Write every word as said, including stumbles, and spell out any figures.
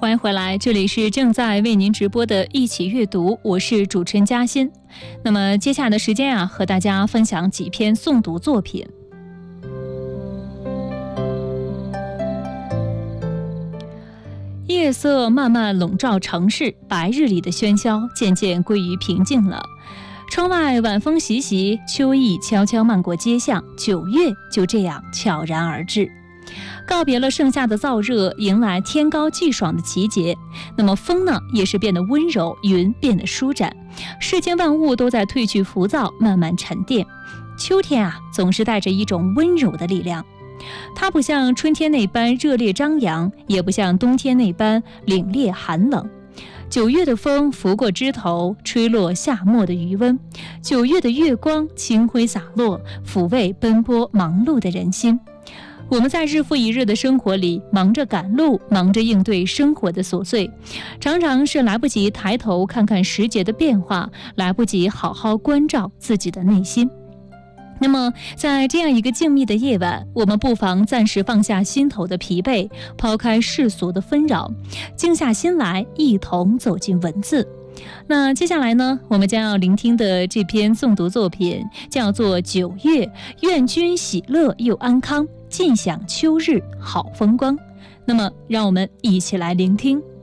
欢迎回来，这里是正在为您直播的一起阅读，我是主持人嘉欣。那么接下来的时间啊，和大家分享几篇诵读作品。夜色慢慢笼罩城市，白日里的喧嚣渐渐归于平静了。窗外晚风习习，秋意悄悄漫过街巷，九月就这样悄然而至。告别了盛夏的燥热，迎来天高气爽的奇节。那么风呢，也是变得温柔，云变得舒展，世间万物都在褪去浮躁，慢慢沉淀。秋天啊，总是带着一种温柔的力量，它不像春天那般热烈张扬，也不像冬天那般凛冽寒冷。九月的风拂过枝头，吹落夏末的余温。九月的月光清辉洒落，抚慰奔波忙碌的人心。我们在日复一日的生活里，忙着赶路，忙着应对生活的琐碎，常常是来不及抬头看看时节的变化，来不及好好关照自己的内心。那么在这样一个静谧的夜晚，我们不妨暂时放下心头的疲惫，抛开世俗的纷扰，静下心来，一同走进文字。那接下来呢，我们将要聆听的这篇诵读作品叫做《九月》，愿君喜乐又安康，尽享秋日好风光。那么让我们一起来聆听。